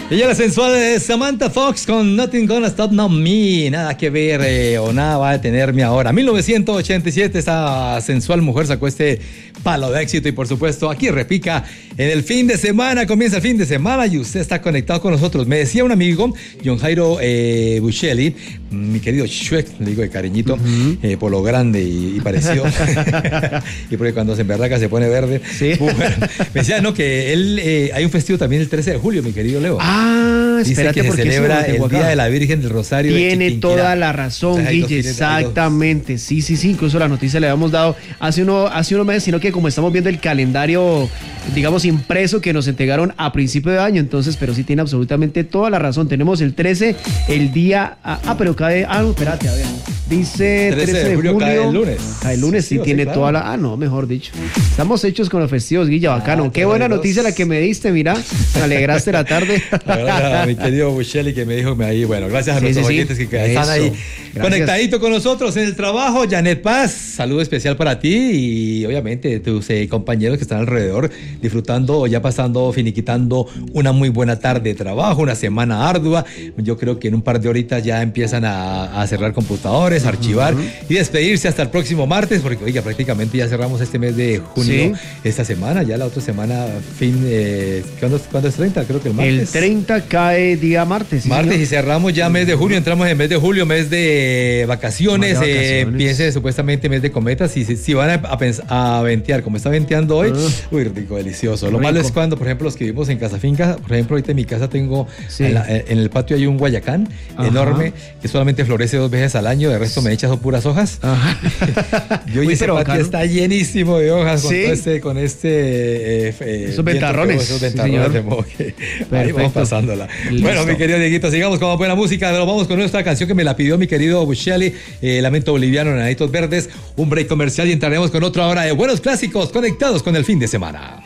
Ella la sensual de Samantha Fox con Nothing Gonna Stop Now Me. Nada que ver o nada va a detenerme ahora. 1987, esta sensual mujer sacó este palo de éxito y por supuesto aquí repica en el fin de semana. Comienza el fin de semana y usted está conectado con nosotros. Me decía un amigo, John Jairo Buscelli, mi querido Shrek, le digo de cariñito, por lo grande y parecido. Y porque cuando se emberraca se pone verde. Sí. Bueno, me decía, no, que él hay un festivo también el 13 de julio, mi querido Leo. Dice espérate, que se celebra el Día de la Virgen del Rosario. Tiene toda la razón, Guille, exactamente. Sí, incluso la noticia le habíamos dado hace unos meses, sino que como estamos viendo el calendario, digamos, impreso que nos entregaron a principio de año, entonces, pero sí tiene absolutamente toda la razón. Tenemos el 13, el día... pero cae... no, espérate, a ver. Dice 13 de julio. Cae el lunes. Cae el lunes, sí, tiene claro. Toda la... no, mejor dicho. Estamos hechos con los festivos, Guille, bacano. Qué buena noticia la que me diste, mira. Me alegraste la tarde. La verdad, mi querido Buscelli, que me dijo ahí, bueno, gracias a nuestros oyentes que están ahí conectadito con nosotros en el trabajo. Janet Paz, saludo especial para ti y obviamente tus compañeros que están alrededor disfrutando o ya pasando, finiquitando una muy buena tarde de trabajo, una semana ardua. Yo creo que en un par de horitas ya empiezan a cerrar computadores, a archivar y despedirse hasta el próximo martes, porque oiga, prácticamente ya cerramos este mes de junio, esta semana, ya la otra semana, ¿cuándo es 30? Creo que el martes. El 30 cae día martes. ¿Sí, martes, señor? Y cerramos ya mes de junio, entramos en mes de julio, mes de vacaciones, empiece supuestamente mes de cometas, y si van a ventear como está venteando hoy, uy, rico, delicioso. Lo malo es cuando, por ejemplo, los que vivimos en casa finca, por ejemplo, ahorita en mi casa tengo, en el patio hay un guayacán enorme, que solamente florece 2 veces al año, de resto me echas son puras hojas. Yo y ese patio bacano. Está llenísimo de hojas con esos ventarrones. Esos ventarrones de modo que ahí vamos pasándola. Listo. Bueno, mi querido Dieguito, sigamos con buena música. Nos vamos con nuestra canción que me la pidió mi querido Buscelli, Lamento Boliviano, Enanitos Verdes. Un break comercial y entraremos con otra hora de buenos clásicos conectados con el fin de semana.